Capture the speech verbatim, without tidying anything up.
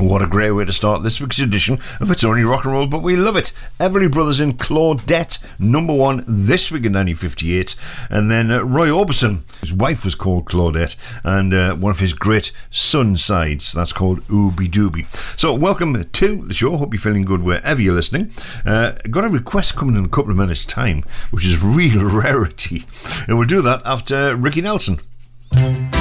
What a great way to start this week's edition of It's Only Rock and Roll, but we love it. Everly Brothers in Claudette, number one this week in nineteen fifty-eight. And then uh, Roy Orbison, his wife was called Claudette, and uh, one of his great son sides, that's called Ooby Dooby. So welcome to the show. Hope you're feeling good wherever you're listening. Uh, got a request coming in a couple of minutes' time, which is real rarity. And we'll do that after Ricky Nelson.